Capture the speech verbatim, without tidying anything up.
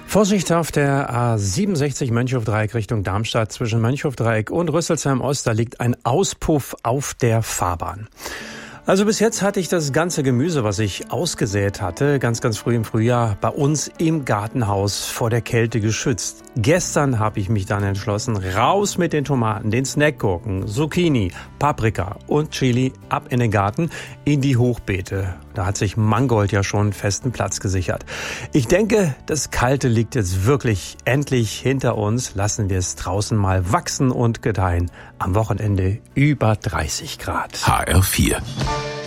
Vorsicht auf der A siebenundsechzig Mönchhofdreieck Richtung Darmstadt. Zwischen Mönchhofdreieck und Rüsselsheim Ost, da liegt ein Auspuff auf der Fahrbahn. Also bis jetzt hatte ich das ganze Gemüse, was ich ausgesät hatte, ganz, ganz früh im Frühjahr, bei uns im Gartenhaus vor der Kälte geschützt. Gestern habe ich mich dann entschlossen, raus mit den Tomaten, den Snackgurken, Zucchini, Paprika und Chili, ab in den Garten, in die Hochbeete. Da hat sich Mangold ja schon festen Platz gesichert. Ich denke, das Kalte liegt jetzt wirklich endlich hinter uns. Lassen wir es draußen mal wachsen und gedeihen. Am Wochenende über dreißig Grad. H R vier.